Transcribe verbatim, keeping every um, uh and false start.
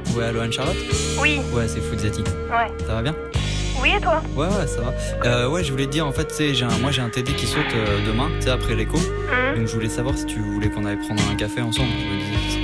Ouais, allô Anne-Charlotte? Oui. Ouais, c'est Foudzati. Ouais. Ça va bien? Oui, et toi? Ouais, ouais, ça va. Euh, ouais, je voulais te dire, en fait, tu sais, j'ai un, moi j'ai un T D qui saute euh, demain, tu sais, après l'écho. Mmh. Donc je voulais savoir si tu voulais qu'on aille prendre un café ensemble. Je me disais,